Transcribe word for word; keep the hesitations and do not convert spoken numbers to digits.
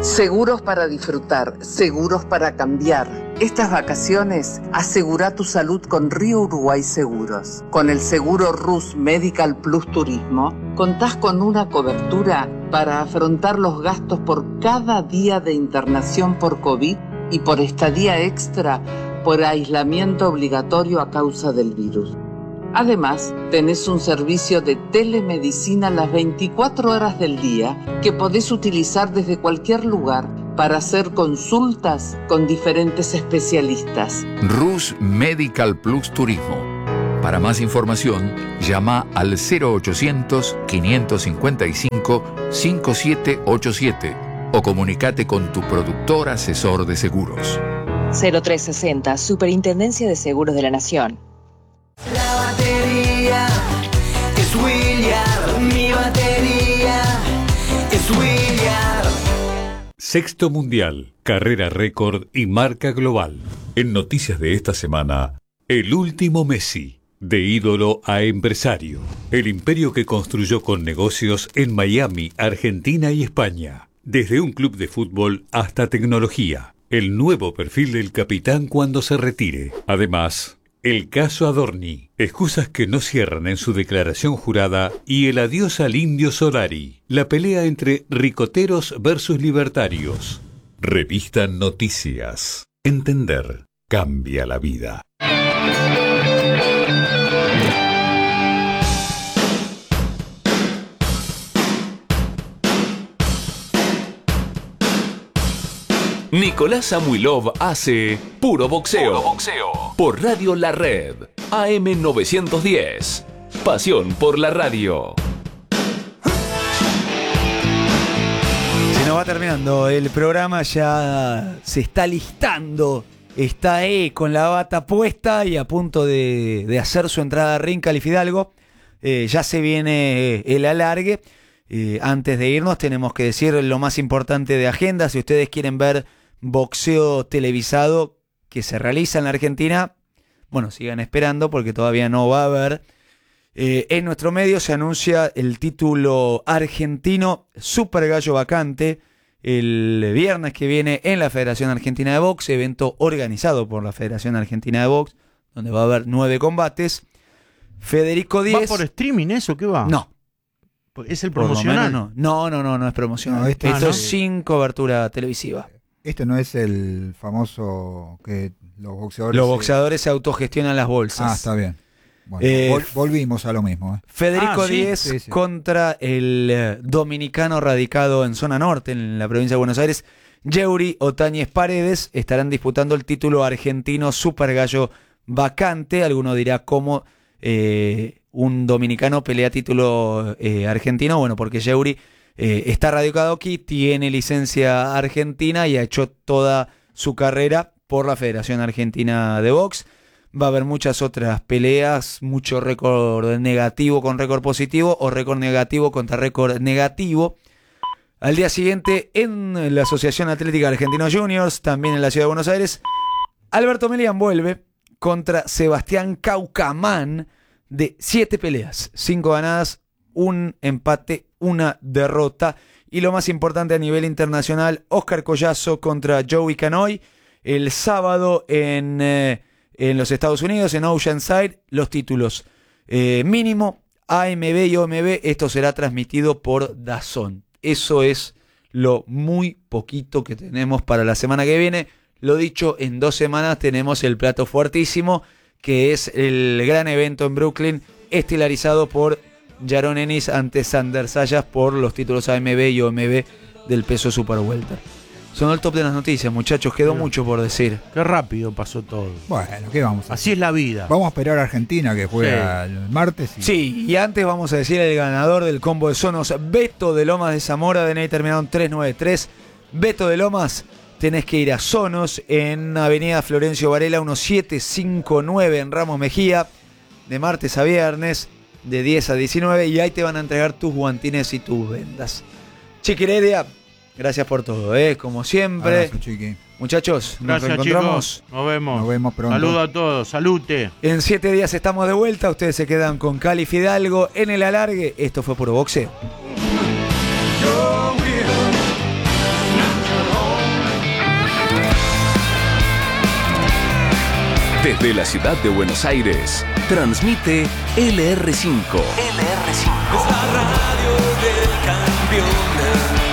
Seguros para disfrutar, seguros para cambiar. Estas vacaciones, asegura tu salud con Río Uruguay Seguros. Con el seguro Rus Medical Plus Turismo, contás con una cobertura para afrontar los gastos por cada día de internación por COVID y por estadía extra por aislamiento obligatorio a causa del virus. Además, tenés un servicio de telemedicina las veinticuatro horas del día que podés utilizar desde cualquier lugar para hacer consultas con diferentes especialistas. Rus Medical Plus Turismo. Para más información, llama al cero ochocientos, quinientos cincuenta y cinco, cincuenta y siete ochenta y siete o comunicate con tu productor asesor de seguros. cero tres sesenta, Superintendencia de Seguros de la Nación. La batería es William, mi batería es William. Sexto Mundial, carrera récord y marca global. En noticias de esta semana, el último Messi, de ídolo a empresario. El imperio que construyó con negocios en Miami, Argentina y España. Desde un club de fútbol hasta tecnología. El nuevo perfil del capitán cuando se retire. Además, el caso Adorni, excusas que no cierran en su declaración jurada y el adiós al Indio Solari, la pelea entre ricoteros versus libertarios. Revista Noticias. Entender cambia la vida. Nicolás Samuilov hace Puro Boxeo. Puro Boxeo. Por Radio La Red. A M novecientos diez. Pasión por la radio. Se nos va terminando el programa, ya se está listando. Está ahí con la bata puesta y a punto de, de hacer su entrada a ring Cali Fidalgo. Eh, ya se viene el alargue. Eh, antes de irnos tenemos que decir lo más importante de agenda. Si ustedes quieren ver boxeo televisado que se realiza en la Argentina, bueno, sigan esperando porque todavía no va a haber. Eh, en nuestro medio se anuncia el título argentino Super Gallo vacante el viernes que viene en la Federación Argentina de Box, evento organizado por la Federación Argentina de Box, donde va a haber nueve combates. Federico Díez. ¿Va por streaming eso? ¿Qué va? No. ¿Es el promocional? No, no, no, no, no es promocional. No, este, Esto ah, es ¿no? sin cobertura televisiva. Este no es el famoso que los boxeadores... Los boxeadores se, se autogestionan las bolsas. Ah, está bien. Bueno, eh, vol volvimos a lo mismo. ¿eh? Federico ah, ¿sí? Díez sí, sí. contra el eh, dominicano radicado en zona norte, en la provincia de Buenos Aires, Yeuri Otañez Paredes. Estarán disputando el título argentino Super Gallo vacante. Alguno dirá cómo eh, un dominicano pelea título eh, argentino. Bueno, porque Yeuri eh, está radicado aquí, tiene licencia argentina y ha hecho toda su carrera por la Federación Argentina de Box. Va a haber muchas otras peleas, mucho récord negativo con récord positivo o récord negativo contra récord negativo. Al día siguiente, en la Asociación Atlética Argentinos Juniors, también en la Ciudad de Buenos Aires, Alberto Melián vuelve contra Sebastián Caucamán de siete peleas, cinco ganadas, un empate, una derrota. Y lo más importante a nivel internacional, Oscar Collazo contra Joey Canoy el sábado en... Eh, En los Estados Unidos, en Oceanside, los títulos eh, mínimo, A M B y O M B, esto será transmitido por DAZN. Eso es lo muy poquito que tenemos para la semana que viene. Lo dicho, en dos semanas tenemos el plato fuertísimo, que es el gran evento en Brooklyn, estelarizado por Yaron Ennis ante Sander Sayas por los títulos A M B y O M B del peso Super Welter. Son el top de las noticias, muchachos. Quedó sí. mucho por decir. Qué rápido pasó todo. Bueno, ¿qué vamos a hacer? Así es la vida. Vamos a esperar a Argentina que juega sí. el martes. Y... Sí, y antes vamos a decir el ganador del combo de Sonos, Beto de Lomas de Zamora, D N I terminado en tres noventa y tres. Beto de Lomas, tenés que ir a Sonos en Avenida Florencio Varela diecisiete cincuenta y nueve en Ramos Mejía, de martes a viernes, de diez a diecinueve, y ahí te van a entregar tus guantines y tus vendas. Chiquiredia, gracias por todo, ¿eh? Como siempre. Abrazo, Chiqui. Muchachos, nos gracias, reencontramos. Chicos. Nos vemos. Nos vemos pronto. Saludo a todos. Salute. En siete días estamos de vuelta. Ustedes se quedan con Cali Fidalgo en el alargue. Esto fue Puro Boxeo. Yo will not Desde la ciudad de Buenos Aires, transmite L R cinco. L R cinco. Es la radio del campeón.